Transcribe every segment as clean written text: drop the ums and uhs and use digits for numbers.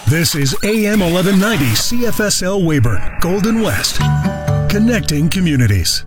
This is AM 1190 CFSL Weyburn, Golden West, connecting communities.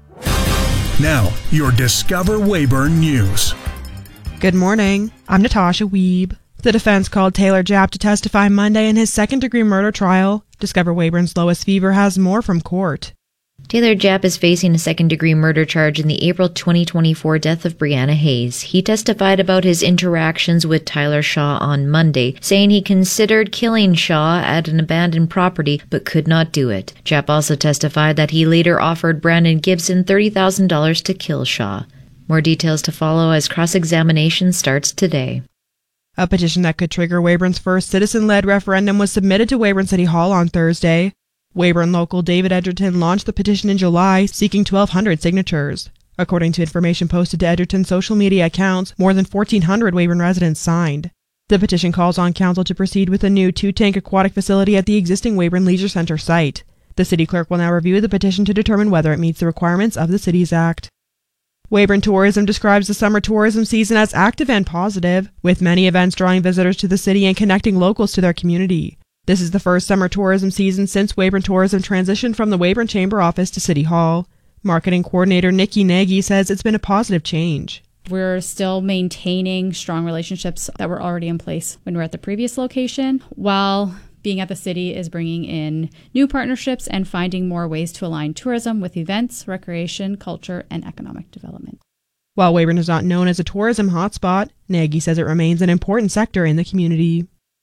Now, your Discover Weyburn News. Good morning. I'm Natasha Wiebe. The defense called Taylor Japp to testify Monday in his second-degree murder trial. Discover Weyburn's Lois Fever has more from court. Taylor Japp is facing a second-degree murder charge in the April 2024 death of Brianna Hayes. He testified about his interactions with Tyler Shaw on Monday, saying he considered killing Shaw at an abandoned property but could not do it. Japp also testified that he later offered Brandon Gibson $30,000 to kill Shaw. More details to follow as cross-examination starts today. A petition that could trigger Weyburn's first citizen-led referendum was submitted to Weyburn City Hall on Thursday. Weyburn local David Edgerton launched the petition in July, seeking 1,200 signatures. According to information posted to Edgerton's social media accounts, more than 1,400 Weyburn residents signed. The petition calls on council to proceed with a new 2-tank aquatic facility at the existing Weyburn Leisure Center site. The city clerk will now review the petition to determine whether it meets the requirements of the Cities Act. Weyburn Tourism describes the summer tourism season as active and positive, with many events drawing visitors to the city and connecting locals to their community. This is the first summer tourism season since Weyburn Tourism transitioned from the Weyburn Chamber office to City Hall. Marketing coordinator Nikki Nagy says it's been a positive change. We're still maintaining strong relationships that were already in place when we were at the previous location, while being at the city is bringing in new partnerships and finding more ways to align tourism with events, recreation, culture, and economic development. While Weyburn is not known as a tourism hotspot, Nagy says it remains an important sector in the community.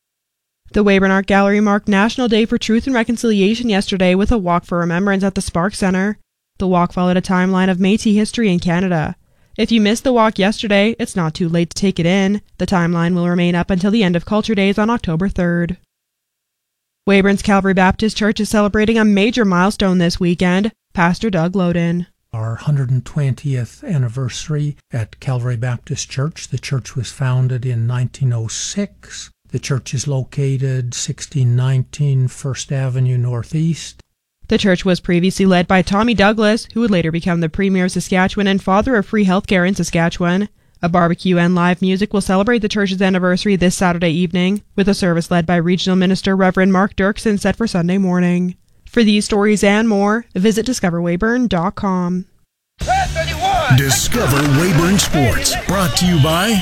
The Weyburn Art Gallery marked National Day for Truth and Reconciliation yesterday with a walk for remembrance at the Spark Centre. The walk followed a timeline of Métis history in Canada. If you missed the walk yesterday, it's not too late to take it in. The timeline will remain up until the end of Culture Days on October 3rd. Weyburn's Calvary Baptist Church is celebrating a major milestone this weekend. Pastor Doug Loden. Our 120th anniversary at Calvary Baptist Church. The church was founded in 1906. The church is located 1619 First Avenue Northeast. The church was previously led by Tommy Douglas, who would later become the Premier of Saskatchewan and father of free healthcare in Saskatchewan. A barbecue and live music will celebrate the church's anniversary this Saturday evening, with a service led by Regional Minister Reverend Mark Dirksen set for Sunday morning. For these stories and more, visit discoverweyburn.com. Discover Weyburn Sports, brought to you by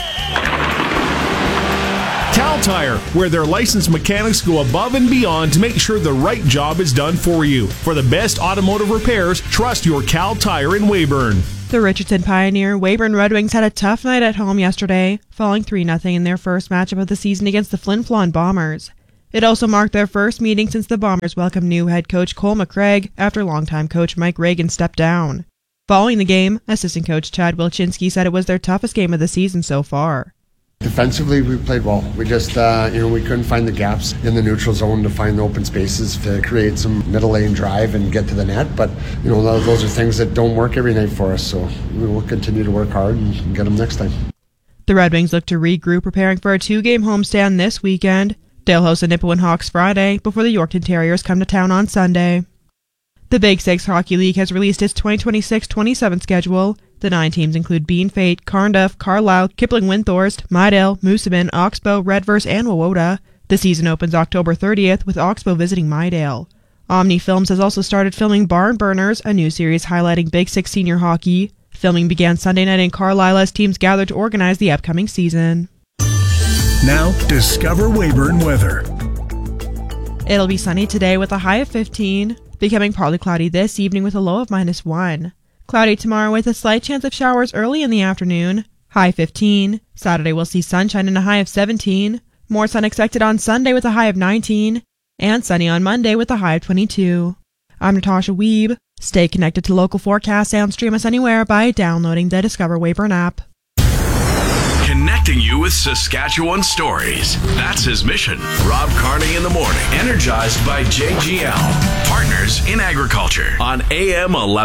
Cal Tire, where their licensed mechanics go above and beyond to make sure the right job is done for you. For the best automotive repairs, trust your Cal Tire in Weyburn. The Richardson Pioneer Weyburn Red Wings had a tough night at home yesterday, falling 3-0 in their first matchup of the season against the Flin Flon Bombers. It also marked their first meeting since the Bombers welcomed new head coach Cole McCraig after longtime coach Mike Reagan stepped down. Following the game, assistant coach Chad Wilczynski said it was their toughest game of the season so far. Defensively, we played well. We just, we couldn't find the gaps in the neutral zone to find the open spaces to create some middle lane drive and get to the net. But, those are things that don't work every night for us. So we will continue to work hard and get them next time. The Red Wings look to regroup, preparing for a 2-game homestand this weekend. They'll host the Nipawin Hawks Friday before the Yorkton Terriers come to town on Sunday. The Big Six Hockey League has released its 2026-27 schedule. The 9 teams include Bean Fate, Carnduff, Carlisle, Kipling-Windthorst, Mydale, Moosomin, Oxbow, Redverse, and Wawota. The season opens October 30th with Oxbow visiting Mydale. Omni Films has also started filming Barn Burners, a new series highlighting Big Six senior hockey. Filming began Sunday night in Carlisle as teams gathered to organize the upcoming season. Now, Discover Weyburn weather. It'll be sunny today with a high of 15, becoming partly cloudy this evening with a low of -1. Cloudy tomorrow with a slight chance of showers early in the afternoon, high 15. Saturday we'll see sunshine and a high of 17. More sun expected on Sunday with a high of 19. And sunny on Monday with a high of 22. I'm Natasha Wiebe. Stay connected to local forecasts and stream us anywhere by downloading the Discover Weyburn app. Connecting you with Saskatchewan stories. That's his mission. Rob Carney in the morning. Energized by JGL. Partners in Agriculture. On AM 11.